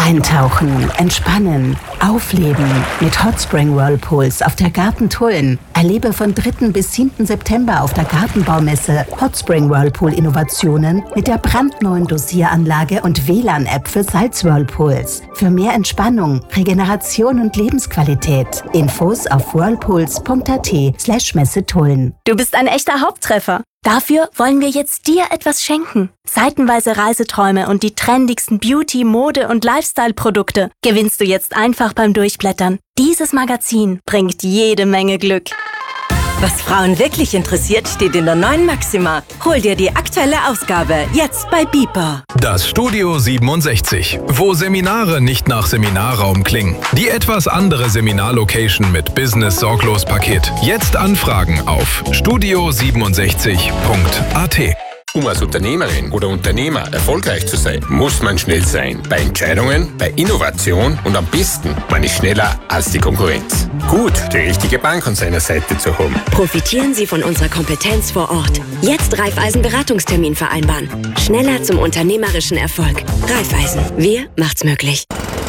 Eintauchen, entspannen, aufleben mit Hot Spring Whirlpools auf der Garten Tulln. Erlebe von 3. bis 7. September auf der Gartenbaumesse Hot Spring Whirlpool Innovationen mit der brandneuen Dosieranlage und WLAN-App für Salz-Whirlpools. Für mehr Entspannung, Regeneration und Lebensqualität. Infos auf whirlpools.at/Messe Tulln. Du bist ein echter Haupttreffer. Dafür wollen wir jetzt dir etwas schenken. Seitenweise Reiseträume und die trendigsten Beauty-, Mode- und Lifestyle-Produkte gewinnst du jetzt einfach beim Durchblättern. Dieses Magazin bringt jede Menge Glück. Was Frauen wirklich interessiert, steht in der neuen Maxima. Hol dir die aktuelle Ausgabe jetzt bei Beeper. Das Studio 67, wo Seminare nicht nach Seminarraum klingen. Die etwas andere Seminarlocation mit Business-Sorglos-Paket. Jetzt anfragen auf studio67.at. Um als Unternehmerin oder Unternehmer erfolgreich zu sein, muss man schnell sein. Bei Entscheidungen, bei Innovation und am besten, man ist schneller als die Konkurrenz. Gut, die richtige Bank an seiner Seite zu haben. Profitieren Sie von unserer Kompetenz vor Ort. Jetzt Raiffeisen-Beratungstermin vereinbaren. Schneller zum unternehmerischen Erfolg. Raiffeisen, wir macht's möglich.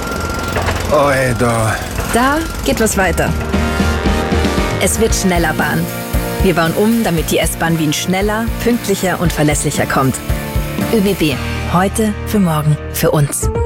Da geht was weiter. Es wird schneller Bahn. Wir bauen um, damit die S-Bahn Wien schneller, pünktlicher und verlässlicher kommt. ÖBB. Heute für morgen für uns.